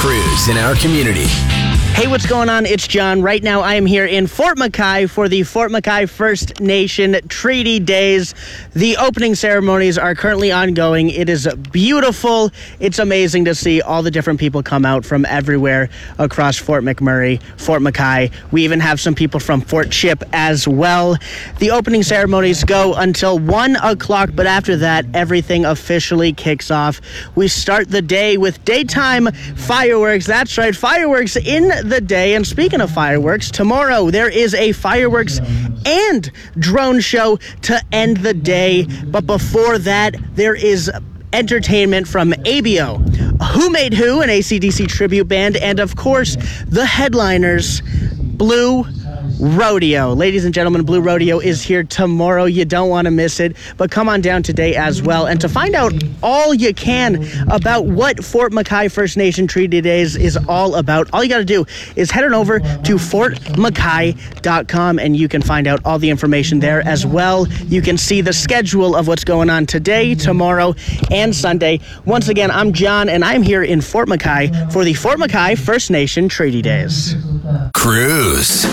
Cruise in our community. Hey, what's going on? It's John. Right now, I am here in Fort McKay for the Fort McKay First Nation Treaty Days. The opening ceremonies are currently ongoing. It is beautiful. It's amazing to see all the different people come out from everywhere across Fort McMurray, Fort McKay. We even have some people from Fort Chip as well. The opening ceremonies go until 1 o'clock, but after that, everything officially kicks off. We start the day with daytime fireworks. That's right, fireworks in the day. And speaking of fireworks, tomorrow there is a fireworks and drone show to end the day. But before that, there is entertainment from ABO, Who Made Who, an AC/DC tribute band, and of course, the headliners, Blue Rodeo. Ladies and gentlemen, Blue Rodeo is here tomorrow. You don't want to miss it, but come on down today as well. And to find out all you can about what Fort McKay First Nation Treaty Days is all about, all you got to do is head on over to fortmckay.com and you can find out all the information there as well. You can see the schedule of what's going on today, tomorrow, and Sunday. Once again, I'm John, and I'm here in Fort McKay for the Fort McKay First Nation Treaty Days. Cruise.